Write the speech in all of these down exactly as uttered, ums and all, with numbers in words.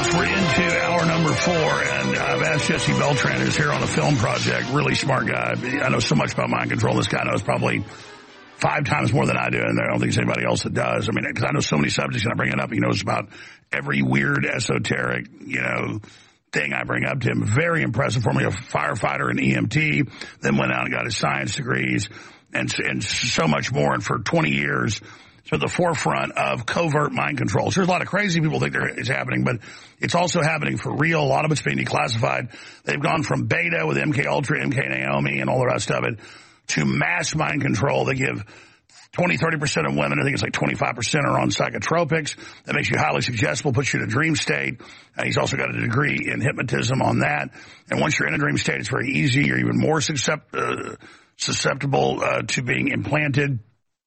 folks, we're into hour number four, and I've asked Jesse Beltran, who's here on a film project, really smart guy. I know so much about mind control. This guy knows probably five times more than I do, and I don't think there's anybody else that does. I mean, because I know so many subjects, and I bring it up. He knows about every weird, esoteric, you know, thing I bring up to him. Very impressive for me, a firefighter and E M T, then went out and got his science degrees, and, and so much more. And for twenty years, so at the forefront of covert mind control. So there's a lot of crazy people think there is happening, but it's also happening for real. A lot of it's being declassified. They've gone from beta with M K Ultra, M K Naomi, and all the rest of it to mass mind control. They give twenty, thirty percent of women, I think it's like twenty-five percent are on psychotropics. That makes you highly suggestible, puts you in a dream state. Uh, he's also got a degree in hypnotism on that. And once you're in a dream state, it's very easy. You're even more suscept- uh, susceptible uh, to being implanted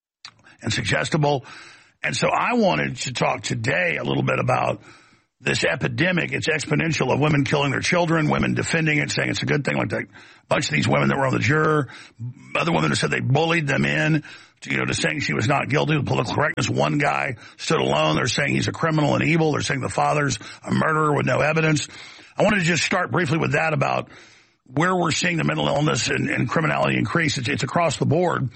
and suggestible. And so I wanted to talk today a little bit about this epidemic. It's exponential of women killing their children, women defending it, saying it's a good thing, like that, a bunch of these women that were on the juror, other women who said they bullied them in, to, you know, to saying she was not guilty of political correctness. One guy stood alone. They're saying he's a criminal and evil. They're saying the father's a murderer with no evidence. I wanted to just start briefly with that about where we're seeing the mental illness and, and criminality increase. It's, it's across the board.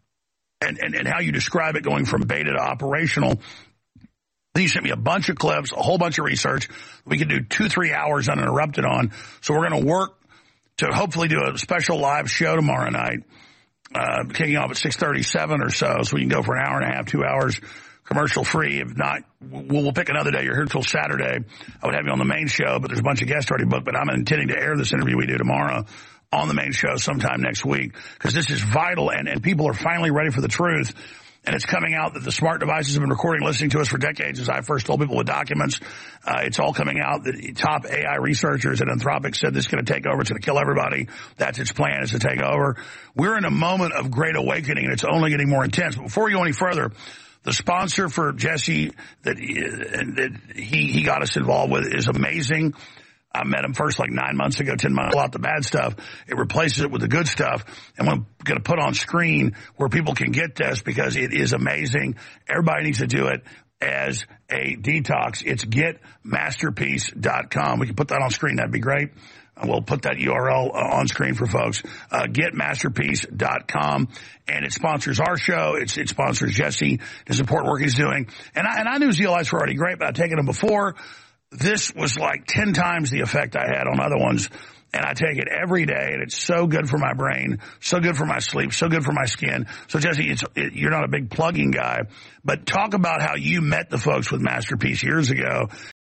And, and, and how you describe it going from beta to operational. Then you sent me a bunch of clips, a whole bunch of research we can do two, three hours uninterrupted on. So we're going to work to hopefully do a special live show tomorrow night, uh, kicking off at six thirty-seven or so, so we can go for an hour and a half, two hours, commercial free. If not, we'll, we'll pick another day. You're here until Saturday. I would have you on the main show, but there's a bunch of guests already booked. But I'm intending to air this interview we do tomorrow on the main show sometime next week, because this is vital, and, and people are finally ready for the truth. And it's coming out that the smart devices have been recording, listening to us for decades, as I first told people with documents. Uh, it's all coming out. The top A I researchers at Anthropic said this is going to take over. It's going to kill everybody. That's its plan, is to take over. We're in a moment of great awakening, and it's only getting more intense. But before we go any further, the sponsor for Jesse that, that he, he got us involved with is amazing. I met him first like nine months ago, ten months, pull out the bad stuff. It replaces it with the good stuff. And I'm going to put on screen where people can get this, because it is amazing. Everybody needs to do it as a detox. It's get masterpiece dot com. We can put that on screen. That'd be great. And we'll put that U R L on screen for folks. Uh, get masterpiece dot com. And it sponsors our show. It's, it sponsors Jesse, the support work he's doing. And I, and I knew zeolites were already great, but I'd taken them before. This was like ten times the effect I had on other ones, and I take it every day, and it's so good for my brain, so good for my sleep, so good for my skin. So, Jesse, it's, it, you're not a big plugging guy, but talk about how you met the folks with Masterpiece years ago